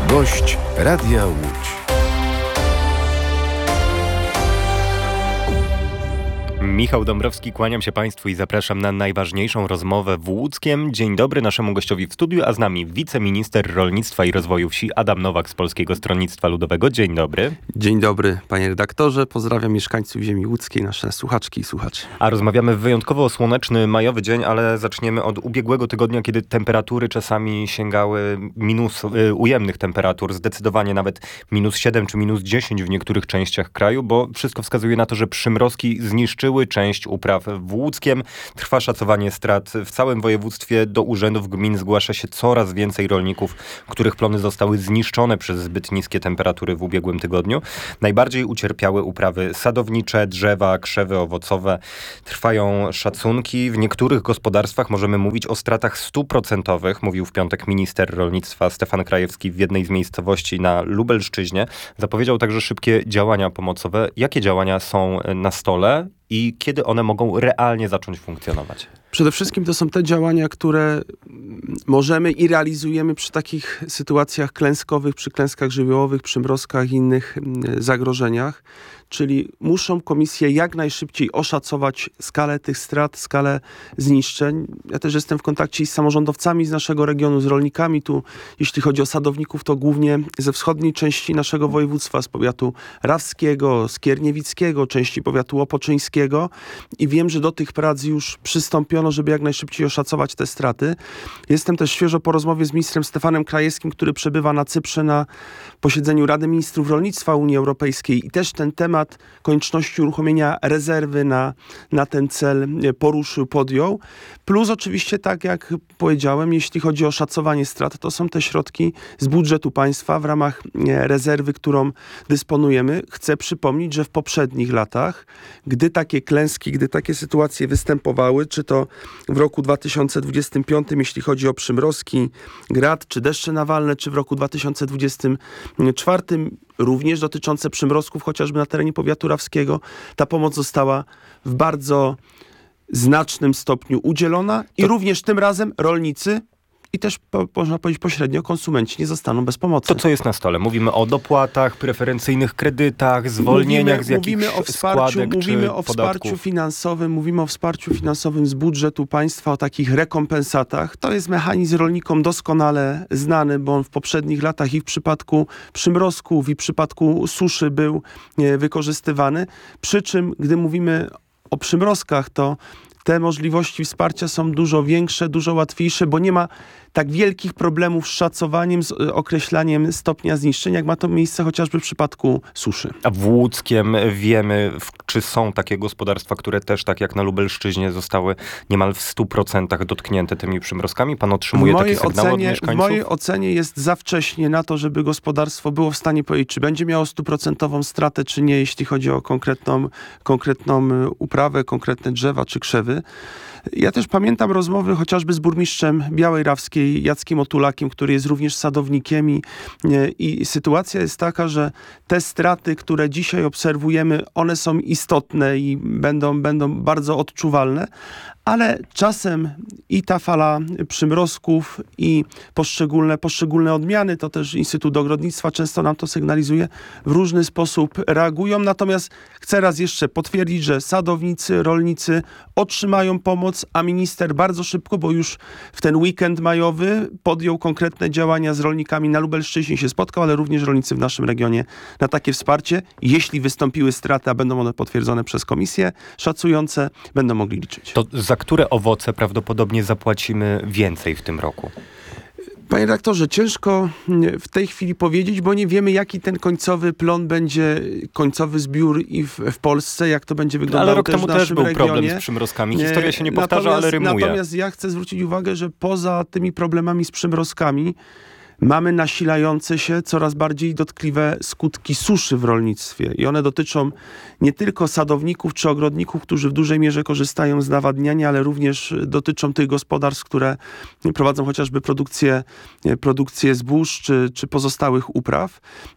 Gość Radia Łódź. Michał Dąbrowski, kłaniam się Państwu i zapraszam na najważniejszą rozmowę w Łódzkiem. Dzień dobry naszemu gościowi w studiu, a z nami wiceminister rolnictwa i rozwoju wsi Adam Nowak z Polskiego Stronnictwa Ludowego. Dzień dobry. Dzień dobry, panie redaktorze. Pozdrawiam mieszkańców ziemi łódzkiej, nasze słuchaczki i słuchaczy. A rozmawiamy w wyjątkowo słoneczny majowy dzień, ale zaczniemy od ubiegłego tygodnia, kiedy temperatury czasami sięgały ujemnych temperatur, zdecydowanie nawet -7 czy -10 w niektórych częściach kraju, bo wszystko wskazuje na to, że przymrozki zniszczyły część upraw w Łódzkiem. Trwa szacowanie strat w całym województwie. Do urzędów gmin zgłasza się coraz więcej rolników, których plony zostały zniszczone przez zbyt niskie temperatury w ubiegłym tygodniu. Najbardziej ucierpiały uprawy sadownicze, drzewa, krzewy owocowe. Trwają szacunki. W niektórych gospodarstwach możemy mówić o stratach 100%, mówił w piątek minister rolnictwa Stefan Krajewski w jednej z miejscowości na Lubelszczyźnie. Zapowiedział także szybkie działania pomocowe. Jakie działania są na stole i kiedy one mogą realnie zacząć funkcjonować? Przede wszystkim to są te działania, które możemy i realizujemy przy takich sytuacjach klęskowych, przy klęskach żywiołowych, przymrozkach i innych zagrożeniach. Czyli muszą komisje jak najszybciej oszacować skalę tych strat, skalę zniszczeń. Ja też jestem w kontakcie z samorządowcami z naszego regionu, z rolnikami. Tu, jeśli chodzi o sadowników, to głównie ze wschodniej części naszego województwa, z powiatu rawskiego, skierniewickiego, części powiatu opoczyńskiego. I wiem, że do tych prac już przystąpiono, żeby jak najszybciej oszacować te straty. Jestem też świeżo po rozmowie z ministrem Stefanem Krajewskim, który przebywa na Cyprze na posiedzeniu Rady Ministrów Rolnictwa Unii Europejskiej i też ten temat konieczności uruchomienia rezerwy na ten cel podjął. Plus oczywiście, tak jak powiedziałem, jeśli chodzi o szacowanie strat, to są te środki z budżetu państwa w ramach rezerwy, którą dysponujemy. Chcę przypomnieć, że w poprzednich latach, gdy takie klęski, gdy takie sytuacje występowały, czy to w roku 2025, jeśli chodzi o przymrozki, grad, czy deszcze nawalne, czy w roku 2024, również dotyczące przymrozków, chociażby na terenie powiatu rawskiego, ta pomoc została w bardzo znacznym stopniu udzielona i również tym razem rolnicy i też, można powiedzieć pośrednio, konsumenci nie zostaną bez pomocy. To co jest na stole? Mówimy o dopłatach, preferencyjnych kredytach, zwolnieniach z jakichś składek Mówimy o wsparciu finansowym, mówimy o wsparciu finansowym z budżetu państwa, o takich rekompensatach. To jest mechanizm rolnikom doskonale znany, bo on w poprzednich latach i w przypadku przymrozków, i w przypadku suszy był wykorzystywany. Przy czym, gdy mówimy o przymrozkach, to te możliwości wsparcia są dużo większe, dużo łatwiejsze, bo nie ma tak wielkich problemów z szacowaniem, z określaniem stopnia zniszczeń, jak ma to miejsce chociażby w przypadku suszy. A w Łódzkiem wiemy, czy są takie gospodarstwa, które też, tak jak na Lubelszczyźnie, zostały niemal w 100% dotknięte tymi przymrozkami? Pan otrzymuje takie sygnały od mieszkańców? W mojej ocenie jest za wcześnie na to, żeby gospodarstwo było w stanie powiedzieć, czy będzie miało 100% stratę, czy nie, jeśli chodzi o konkretną uprawę, konkretne drzewa czy krzewy. Ja też pamiętam rozmowy chociażby z burmistrzem Białej Rawskiej, Jackiem Otulakiem, który jest również sadownikiem i sytuacja jest taka, że te straty, które dzisiaj obserwujemy, one są istotne i będą bardzo odczuwalne, ale czasem i ta fala przymrozków i poszczególne odmiany, to też Instytut Ogrodnictwa często nam to sygnalizuje, w różny sposób reagują. Natomiast chcę raz jeszcze potwierdzić, że sadownicy, rolnicy otrzymają pomoc, a minister bardzo szybko, bo już w ten weekend majowy podjął konkretne działania z rolnikami na Lubelszczyźnie, się spotkał, ale również rolnicy w naszym regionie na takie wsparcie. Jeśli wystąpiły straty, a będą one potwierdzone przez komisje szacujące, będą mogli liczyć. To za które owoce prawdopodobnie zapłacimy więcej w tym roku? Panie redaktorze, ciężko w tej chwili powiedzieć, bo nie wiemy, jaki ten końcowy plon będzie, końcowy zbiór i w Polsce, jak to będzie wyglądało. Ale rok temu w naszym też był regionie. problem z przymrozkami. Historia się nie powtarza, ale rymuje. Natomiast ja chcę zwrócić uwagę, że poza tymi problemami z przymrozkami mamy nasilające się coraz bardziej dotkliwe skutki suszy w rolnictwie. I one dotyczą nie tylko sadowników czy ogrodników, którzy w dużej mierze korzystają z nawadniania, ale również dotyczą tych gospodarstw, które prowadzą chociażby produkcję zbóż czy pozostałych upraw.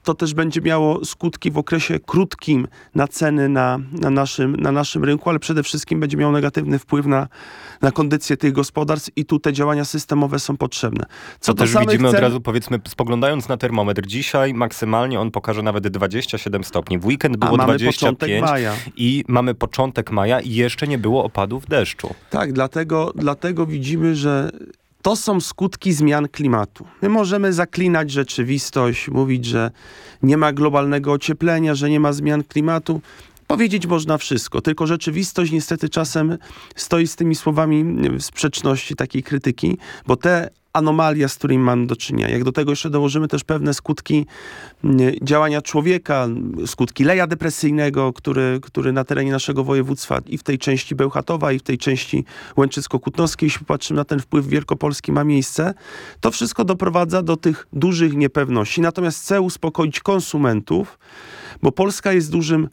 to też będzie miało skutki w okresie krótkim na ceny na naszym rynku, ale przede wszystkim będzie miało negatywny wpływ na kondycję tych gospodarstw i tu te działania systemowe są potrzebne. Co też widzimy od razu, powiedzmy, spoglądając na termometr. Dzisiaj maksymalnie on pokaże nawet 27 stopni. W weekend było 25 i mamy początek maja i jeszcze nie było opadów deszczu. Tak, dlatego widzimy, że to są skutki zmian klimatu. My możemy zaklinać rzeczywistość, mówić, że nie ma globalnego ocieplenia, że nie ma zmian klimatu. Powiedzieć można wszystko, tylko rzeczywistość niestety czasem stoi z tymi słowami w sprzeczności takiej krytyki, bo te anomalia, z którymi mamy do czynienia. Jak do tego jeszcze dołożymy też pewne skutki działania człowieka, skutki leja depresyjnego, który na terenie naszego województwa i w tej części Bełchatowa, i w tej części Łęczycko-Kutnowskiej, jeśli popatrzymy na ten wpływ wielkopolski, ma miejsce, to wszystko doprowadza do tych dużych niepewności. Natomiast chcę uspokoić konsumentów, bo Polska jest dużym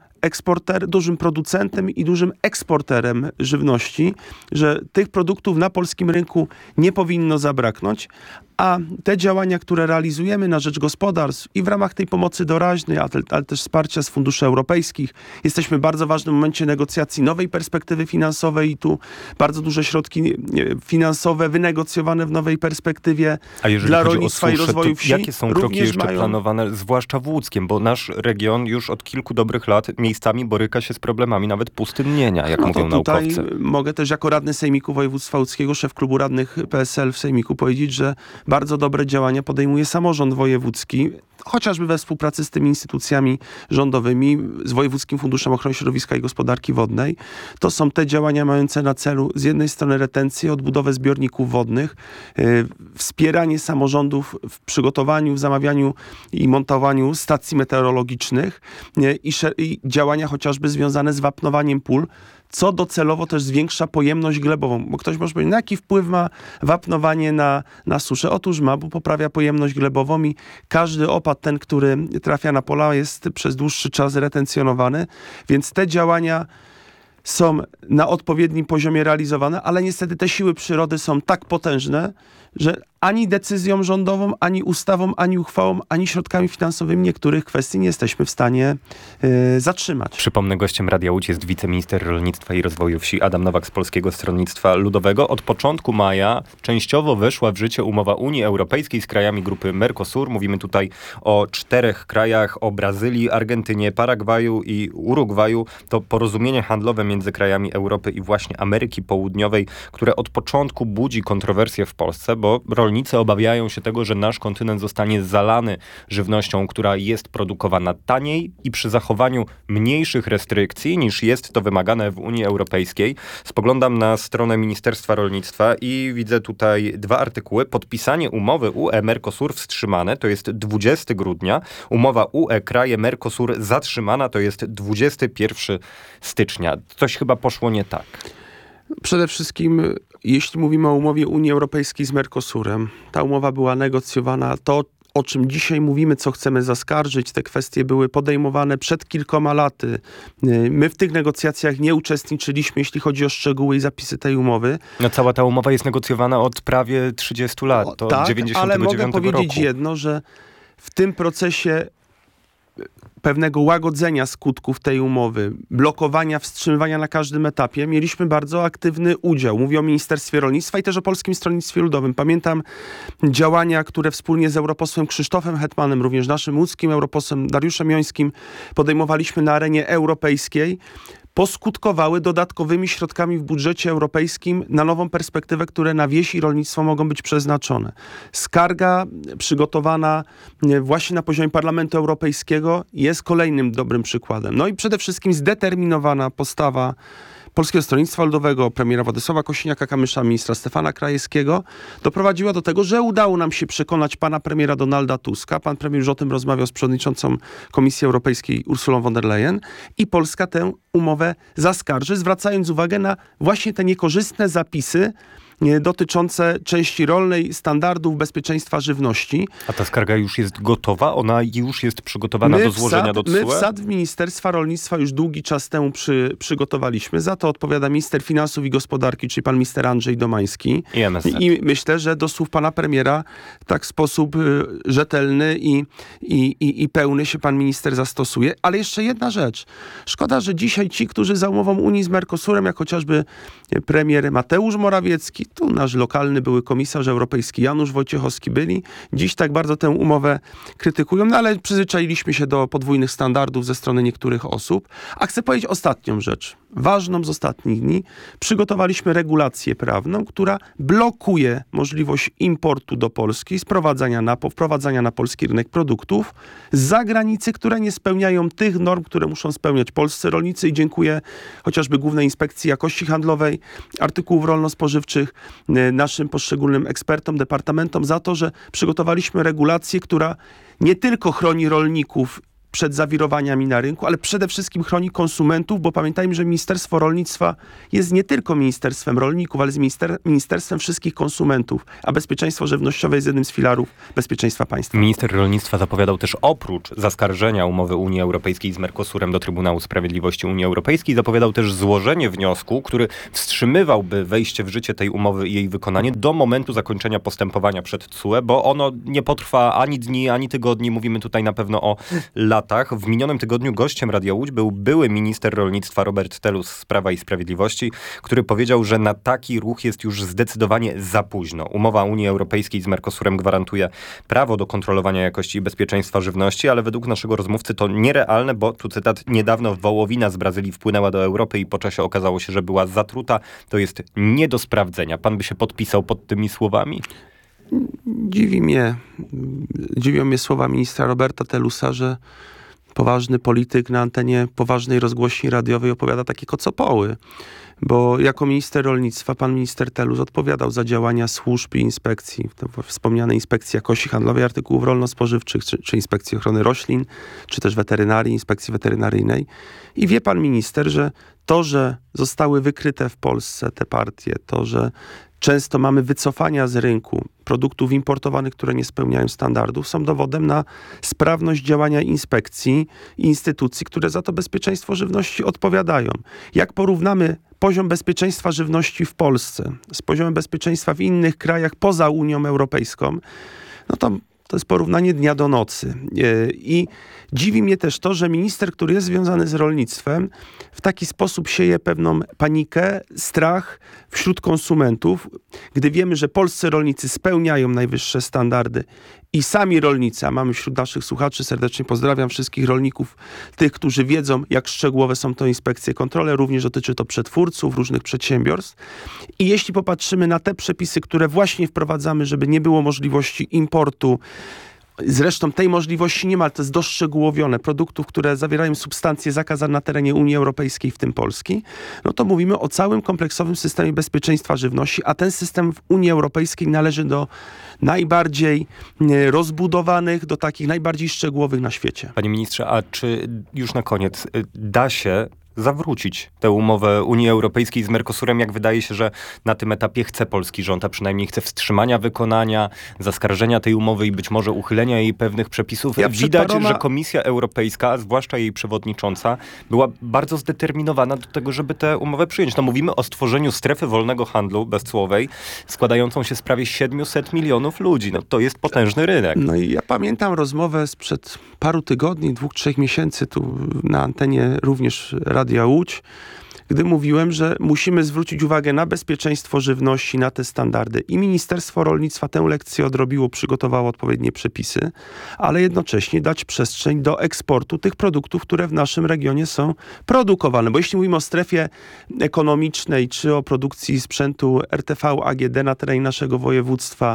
producentem i dużym eksporterem żywności, że tych produktów na polskim rynku nie powinno zabraknąć, a te działania, które realizujemy na rzecz gospodarstw i w ramach tej pomocy doraźnej, ale też wsparcia z funduszy europejskich, jesteśmy w bardzo ważnym momencie negocjacji nowej perspektywy finansowej i tu bardzo duże środki finansowe wynegocjowane w nowej perspektywie dla rolnictwa i rozwoju wsi. Jakie są kroki jeszcze planowane, zwłaszcza w Łódzkiem, bo nasz region już od kilku dobrych lat miejscami boryka się z problemami nawet pustynnienia, jak mówią naukowcy. Tutaj mogę też jako radny Sejmiku Województwa Łódzkiego, szef klubu radnych PSL w Sejmiku powiedzieć, że bardzo dobre działania podejmuje samorząd wojewódzki, chociażby we współpracy z tymi instytucjami rządowymi, z Wojewódzkim Funduszem Ochrony Środowiska i Gospodarki Wodnej. To są te działania mające na celu z jednej strony retencję, odbudowę zbiorników wodnych, wspieranie samorządów w przygotowaniu, w zamawianiu i montowaniu stacji meteorologicznych i działania chociażby związane z wapnowaniem pól, co docelowo też zwiększa pojemność glebową. Bo ktoś może powiedzieć, jaki wpływ ma wapnowanie na suszę? Otóż ma, bo poprawia pojemność glebową i każdy opad, ten, który trafia na pola, jest przez dłuższy czas retencjonowany, więc te działania są na odpowiednim poziomie realizowane, ale niestety te siły przyrody są tak potężne, że ani decyzją rządową, ani ustawą, ani uchwałą, ani środkami finansowymi niektórych kwestii nie jesteśmy w stanie zatrzymać. Przypomnę, gościem Radia Łódź jest wiceminister rolnictwa i rozwoju wsi Adam Nowak z Polskiego Stronnictwa Ludowego. Od początku maja częściowo weszła w życie umowa Unii Europejskiej z krajami grupy Mercosur. Mówimy tutaj o 4 krajach, o Brazylii, Argentynie, Paragwaju i Urugwaju. To porozumienie handlowe między krajami Europy i właśnie Ameryki Południowej, które od początku budzi kontrowersje w Polsce, bo rolnicy obawiają się tego, że nasz kontynent zostanie zalany żywnością, która jest produkowana taniej i przy zachowaniu mniejszych restrykcji niż jest to wymagane w Unii Europejskiej. Spoglądam na stronę Ministerstwa Rolnictwa i widzę tutaj 2 artykuły. Podpisanie umowy UE-Mercosur wstrzymane, to jest 20 grudnia. Umowa UE-kraje Mercosur zatrzymana, to jest 21 stycznia. Coś chyba poszło nie tak. Przede wszystkim, jeśli mówimy o umowie Unii Europejskiej z Mercosurem, ta umowa była negocjowana, to o czym dzisiaj mówimy, co chcemy zaskarżyć, te kwestie były podejmowane przed kilkoma laty. My w tych negocjacjach nie uczestniczyliśmy, jeśli chodzi o szczegóły i zapisy tej umowy. No cała ta umowa jest negocjowana od prawie 30 lat, to tak, 99 ale mogę roku. powiedzieć jedno, że w tym procesie pewnego łagodzenia skutków tej umowy, blokowania, wstrzymywania na każdym etapie, mieliśmy bardzo aktywny udział. Mówię o Ministerstwie Rolnictwa i też o Polskim Stronnictwie Ludowym. Pamiętam działania, które wspólnie z europosłem Krzysztofem Hetmanem, również naszym łódzkim europosłem Dariuszem Jońskim podejmowaliśmy na arenie europejskiej, poskutkowały dodatkowymi środkami w budżecie europejskim na nową perspektywę, które na wieś i rolnictwo mogą być przeznaczone. Skarga przygotowana właśnie na poziomie Parlamentu Europejskiego jest kolejnym dobrym przykładem. No i przede wszystkim zdeterminowana postawa Polskiego Stronnictwa Ludowego, premiera Władysława Kosiniaka-Kamysza, ministra Stefana Krajewskiego doprowadziła do tego, że udało nam się przekonać pana premiera Donalda Tuska. Pan premier już o tym rozmawiał z przewodniczącą Komisji Europejskiej Ursulą von der Leyen i Polska tę umowę zaskarży, zwracając uwagę na właśnie te niekorzystne zapisy dotyczące części rolnej, standardów bezpieczeństwa żywności. A ta skarga już jest gotowa? Ona już jest przygotowana do złożenia do TSUE? My wsad w Ministerstwa Rolnictwa już długi czas temu przygotowaliśmy. Za to odpowiada minister finansów i gospodarki, czyli pan minister Andrzej Domański. I myślę, że do słów pana premiera tak w sposób rzetelny i pełny się pan minister zastosuje. Ale jeszcze jedna rzecz. Szkoda, że dzisiaj ci, którzy za umową Unii z Mercosurem, jak chociażby premier Mateusz Morawiecki, tu nasz lokalny były komisarz europejski Janusz Wojciechowski byli, dziś tak bardzo tę umowę krytykują, no ale przyzwyczailiśmy się do podwójnych standardów ze strony niektórych osób. A chcę powiedzieć ostatnią rzecz, ważną z ostatnich dni. Przygotowaliśmy regulację prawną, która blokuje możliwość importu do Polski, wprowadzania na polski rynek produktów z zagranicy, które nie spełniają tych norm, które muszą spełniać polscy rolnicy i dziękuję chociażby Głównej Inspekcji Jakości Handlowej Artykułów Rolno-Spożywczych, naszym poszczególnym ekspertom, departamentom za to, że przygotowaliśmy regulację, która nie tylko chroni rolników przed zawirowaniami na rynku, ale przede wszystkim chroni konsumentów, bo pamiętajmy, że Ministerstwo Rolnictwa jest nie tylko ministerstwem rolników, ale jest ministerstwem wszystkich konsumentów, a bezpieczeństwo żywnościowe jest jednym z filarów bezpieczeństwa państwa. Minister rolnictwa zapowiadał też oprócz zaskarżenia umowy Unii Europejskiej z Mercosurem do Trybunału Sprawiedliwości Unii Europejskiej, zapowiadał też złożenie wniosku, który wstrzymywałby wejście w życie tej umowy i jej wykonanie do momentu zakończenia postępowania przed TSUE, bo ono nie potrwa ani dni, ani tygodni. Mówimy tutaj na pewno o latach. W minionym tygodniu gościem Radia Łódź był były minister rolnictwa Robert Telus z Prawa i Sprawiedliwości, który powiedział, że na taki ruch jest już zdecydowanie za późno. Umowa Unii Europejskiej z Mercosurem gwarantuje prawo do kontrolowania jakości i bezpieczeństwa żywności, ale według naszego rozmówcy to nierealne, bo tu cytat, niedawno wołowina z Brazylii wpłynęła do Europy i po czasie okazało się, że była zatruta. To jest nie do sprawdzenia. Pan by się podpisał pod tymi słowami? Dziwią mnie słowa ministra Roberta Telusa, że poważny polityk na antenie poważnej rozgłośni radiowej opowiada takie kocopoły. Bo jako minister rolnictwa pan minister Telus odpowiadał za działania służb i inspekcji, wspomniane Inspekcji Jakości Handlowej Artykułów Rolno-Spożywczych, czy Inspekcji Ochrony Roślin, czy też weterynarii, Inspekcji Weterynaryjnej. I wie pan minister, że to, że zostały wykryte w Polsce te partie, to, że często mamy wycofania z rynku produktów importowanych, które nie spełniają standardów, są dowodem na sprawność działania inspekcji i instytucji, które za to bezpieczeństwo żywności odpowiadają. Jak porównamy poziom bezpieczeństwa żywności w Polsce z poziomem bezpieczeństwa w innych krajach poza Unią Europejską, no to jest porównanie dnia do nocy. I dziwi mnie też to, że minister, który jest związany z rolnictwem, w taki sposób sieje pewną panikę, strach wśród konsumentów, gdy wiemy, że polscy rolnicy spełniają najwyższe standardy i sami rolnicy, a mamy wśród naszych słuchaczy, serdecznie pozdrawiam wszystkich rolników, tych, którzy wiedzą, jak szczegółowe są to inspekcje, kontrole, również dotyczy to przetwórców, różnych przedsiębiorstw. I jeśli popatrzymy na te przepisy, które właśnie wprowadzamy, żeby nie było możliwości importu, zresztą tej możliwości nie ma, ale to jest doszczegółowione, produktów, które zawierają substancje zakazane na terenie Unii Europejskiej, w tym Polski, no to mówimy o całym kompleksowym systemie bezpieczeństwa żywności, a ten system w Unii Europejskiej należy do najbardziej rozbudowanych, do takich najbardziej szczegółowych na świecie. Panie ministrze, a czy już na koniec da się zawrócić tę umowę Unii Europejskiej z Mercosurem, jak wydaje się, że na tym etapie chce polski rząd, a przynajmniej chce wstrzymania wykonania, zaskarżenia tej umowy i być może uchylenia jej pewnych przepisów. Widać, że Komisja Europejska, zwłaszcza jej przewodnicząca, była bardzo zdeterminowana do tego, żeby tę umowę przyjąć. No, mówimy o stworzeniu strefy wolnego handlu bezcłowej, składającą się z prawie 700 milionów ludzi. No, to jest potężny rynek. No i ja pamiętam rozmowę sprzed paru tygodni, 2-3 miesięcy tu na antenie również Radia Łódź, gdy mówiłem, że musimy zwrócić uwagę na bezpieczeństwo żywności, na te standardy. I Ministerstwo Rolnictwa tę lekcję odrobiło, przygotowało odpowiednie przepisy, ale jednocześnie dać przestrzeń do eksportu tych produktów, które w naszym regionie są produkowane. Bo jeśli mówimy o strefie ekonomicznej, czy o produkcji sprzętu RTV, AGD na terenie naszego województwa,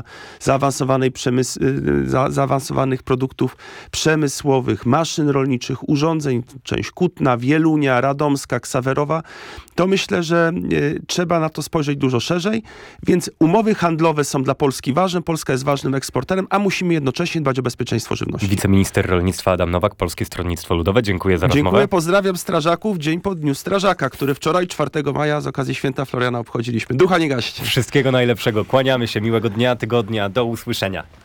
zaawansowanych produktów przemysłowych, maszyn rolniczych, urządzeń, część Kutna, Wielunia, Radomska, Ksawerowa, to myślę, że trzeba na to spojrzeć dużo szerzej, więc umowy handlowe są dla Polski ważne, Polska jest ważnym eksporterem, a musimy jednocześnie dbać o bezpieczeństwo żywności. Wiceminister rolnictwa Adam Nowak, Polskie Stronnictwo Ludowe. Dziękuję za rozmowę. Dziękuję, pozdrawiam strażaków, dzień po Dniu Strażaka, który wczoraj, 4 maja, z okazji Święta Floriana obchodziliśmy. Ducha nie gaście. Wszystkiego najlepszego. Kłaniamy się. Miłego dnia, tygodnia. Do usłyszenia.